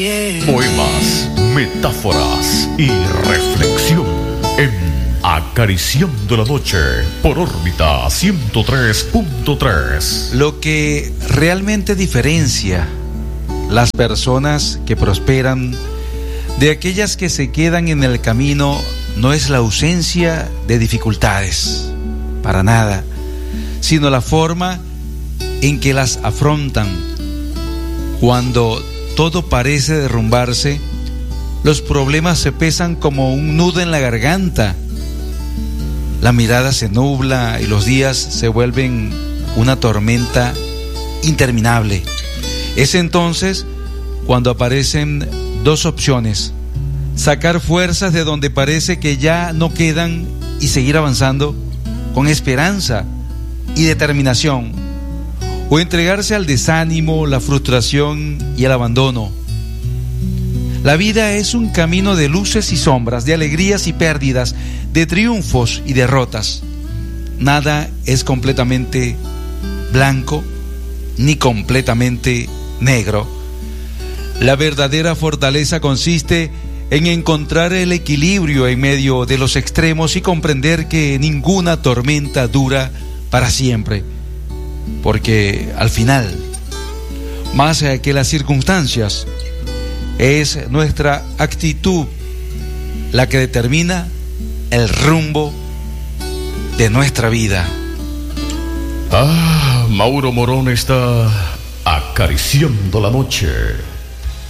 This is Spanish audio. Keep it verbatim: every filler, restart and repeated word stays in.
Poemas, metáforas y reflexión en Acariciando la Noche por órbita ciento tres punto tres. Lo que realmente diferencia las personas que prosperan de aquellas que se quedan en el camino no es la ausencia de dificultades, para nada, sino la forma en que las afrontan. Cuando todo parece derrumbarse, los problemas se pesan como un nudo en la garganta. La mirada se nubla y los días se vuelven una tormenta interminable. Es entonces cuando aparecen dos opciones: sacar fuerzas de donde parece que ya no quedan y seguir avanzando con esperanza y determinación, o entregarse al desánimo, la frustración y el abandono. La vida es un camino de luces y sombras, de alegrías y pérdidas, de triunfos y derrotas. Nada es completamente blanco ni completamente negro. La verdadera fortaleza consiste en encontrar el equilibrio en medio de los extremos y comprender que ninguna tormenta dura para siempre. Porque al final, más que las circunstancias, es nuestra actitud la que determina el rumbo de nuestra vida. Ah, Mauro Morón está acariciando la noche.